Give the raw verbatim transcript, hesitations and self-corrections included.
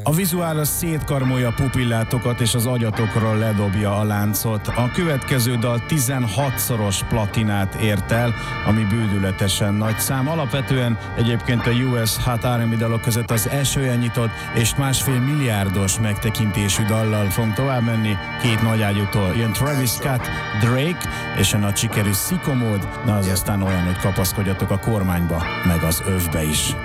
A vizuális szétkarmolja pupillátokat és az agyatokról ledobja a láncot. A következő dal tizenhatszoros platinát ért el, ami bődületesen nagy szám. Alapvetően egyébként a U S Hot er and bé dalok között az esően nyitott és másfél milliárdos megtekintésű dallal fogunk tovább menni. Két nagyágyútól jön Travis Scott, Drake és a nagy sikerű Sicko Mode, na az aztán olyan, hogy kapaszkodjatok a kormányba, meg az övbe is.